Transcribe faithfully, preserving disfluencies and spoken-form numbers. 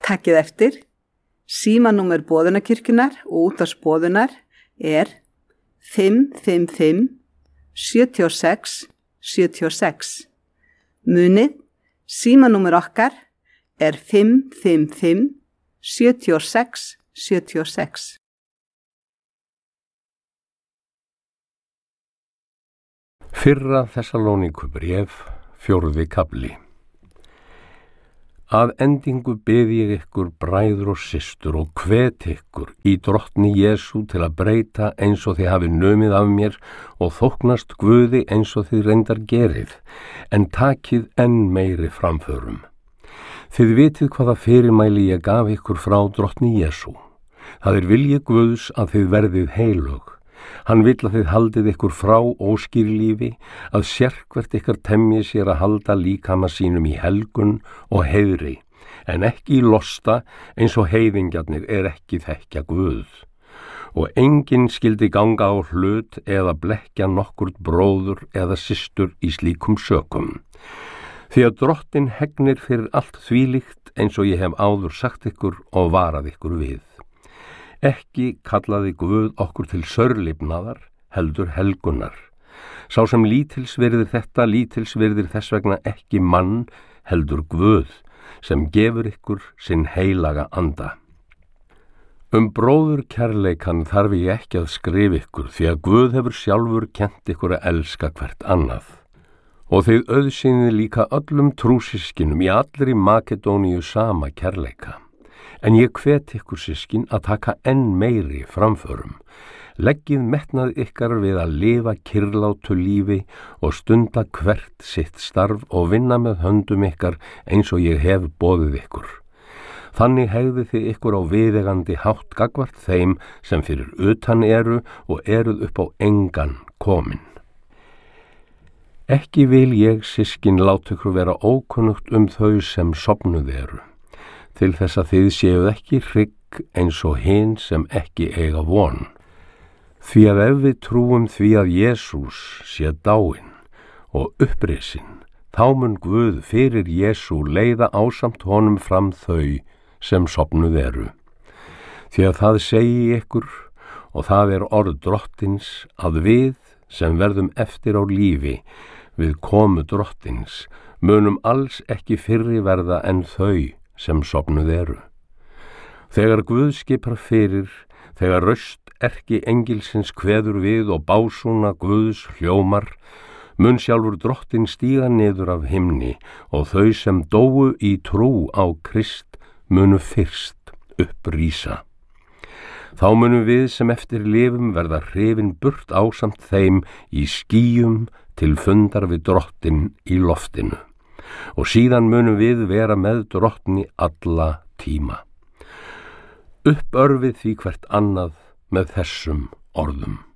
Takkið eftir, símanúmer Boðunarkirkjunnar og útvarpsboðunar er fimm fimm fimm sjö sex sjö sex. Munið, símanúmer okkar er fimm fimm fimm sjö sex sjö sex. Fyrra Þessalóníkubréf, fjórði kafli. Að endingu bið ég ykkur bræður og systur og hvet ykkur í drottni Jesú til að breyta eins og þið hafi numið af mér og þóknast Guði eins og þið reyndar gerið, en takið enn meiri framförum. Þið vitið hvaða fyrirmæli ég gaf ykkur frá drottni Jesú. Það er vilji Guðs að þið verðið heilög. Hann vill að þið haldið ykkur frá óskýrlífi, að sérhvert ykkar temji sér að halda líkama sínum í helgun og heiðri, en ekki í losta eins og heiðingjarnir er ekki þekkja Guð. Og enginn skildi ganga á hlut eða blekkja nokkurt bróður eða systur í slíkum sökum. Því að drottin hegnir fyrir allt þvílíkt eins og ég hef áður sagt ykkur og varað ykkur við. Ekki kallaði Guð okkur til saurlifnaðar, heldur helgunar. Sá sem lítils virðir þetta, lítils virðir þess vegna ekki mann, heldur Guð, sem gefur ykkur sinn heilaga anda. Um bróður kærleikan þarf ég ekki að skrifa ykkur, því að Guð hefur sjálfur kennt ykkur að elska hvert annað. Og þið auðsýnið líka öllum trúsyskinum í allri Makedóníu sama kærleika. En ég hvet ykkur systkin að taka enn meiri framförum. Leggið metnað ykkar við að lifa kyrlátu lífi og stunda hvert sitt starf og vinna með höndum ykkar eins og ég hef boðið ykkur. Þannig hegðið þið ykkur á viðeigandi hátt gagnvart þeim sem fyrir utan eru og eruð upp á engan komin. Ekki vil ég systkin láta ykkur vera ókunnugt um þau sem sofnuð eru, til þess að þið séuð ekki hrygg eins og hin sem ekki eiga von. Því að ef við trúum því að Jesús sé dáinn og upprisin, þá mun Guð fyrir Jesú leiða ásamt honum fram þau sem sofnuð eru. Því að það segi ykkur, og það er orð drottins, að við sem verðum eftir á lífi við komu drottins munum alls ekki fyrri verða en þau sem sofnuð eru. Þegar Guð skipar fyrir, þegar röst erki engilsins kveður við og básúna Guðs hljómar, mun sjálfur drottin stíga niður af himni og þau sem dóu í trú á Krist munu fyrst upprísa. Þá munum við sem eftir lifum verða hrifin burt ásamt þeim í skýjum til fundar við drottin í loftinu. Og síðan munum við vera með drottni alla tíma. Uppörfið því hvert annað með þessum orðum.